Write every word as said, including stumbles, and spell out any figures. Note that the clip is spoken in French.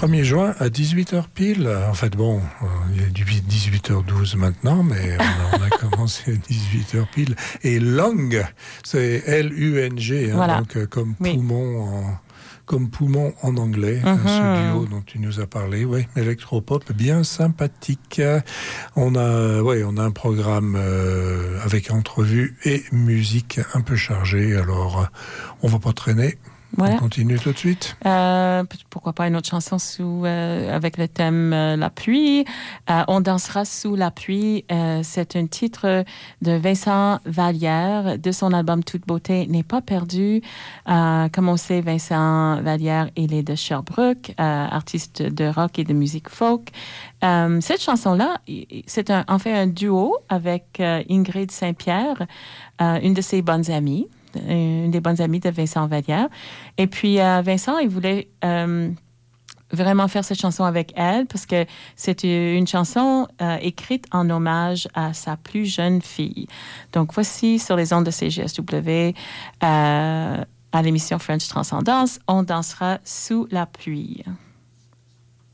premier juin à dix-huit heures pile. En fait, bon, il est dix-huit heures douze maintenant, mais on a, on a commencé à dix-huit heures pile. Et Lung, c'est L U N G, hein, voilà. donc comme oui. poumon en... comme poumon en anglais, mm-hmm. ce duo dont tu nous as parlé, oui, électropop, bien sympathique. On a, ouais, on a un programme euh, avec entrevues et musique un peu chargé, alors on va pas traîner. Voilà. On continue tout de suite. Euh, pourquoi pas une autre chanson sous, euh, avec le thème euh, La pluie. Euh, on dansera sous la pluie. Euh, c'est un titre de Vincent Vallière de son album Toute beauté n'est pas perdue. Euh, comme on sait, Vincent Vallière, il est de Sherbrooke, euh, artiste de rock et de musique folk. Euh, cette chanson-là, c'est un, en fait un duo avec euh, Ingrid Saint-Pierre, euh, une de ses bonnes amies. Une des bonnes amies de Vincent Vallière. Et puis, euh, Vincent, il voulait euh, vraiment faire cette chanson avec elle parce que c'est une chanson euh, écrite en hommage à sa plus jeune fille. Donc, voici sur les ondes de C G S W, euh, à l'émission French Transcendance, on dansera sous la pluie.